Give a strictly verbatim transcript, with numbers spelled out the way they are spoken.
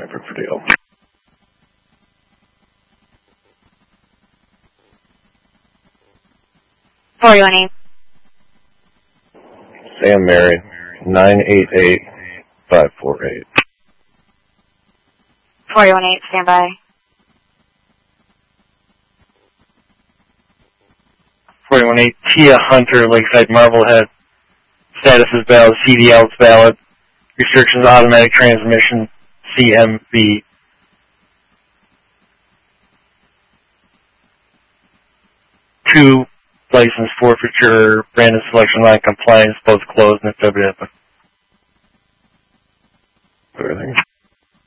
Maverick for deal. four one eight. Sam Mary, nine eight eight, five four eight. four one eight, stand by. four one eight, Tia Hunter, Lakeside Marblehead. Status is valid, C D L is valid. Restrictions automatic transmission, C M B. Two, license forfeiture, branded selection line compliance, both closed and W. Everything.